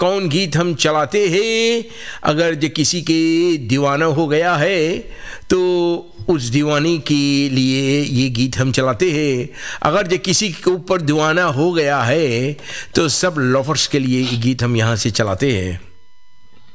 कौन गीत हम चलाते हैं? अगर जो किसी के दीवाना हो गया है तो उस दीवानी के लिए ये गीत हम चलाते हैं। अगर जो किसी के ऊपर दीवाना हो गया है तो सब लवर्स के लिए ये गीत हम यहाँ से चलाते हैं।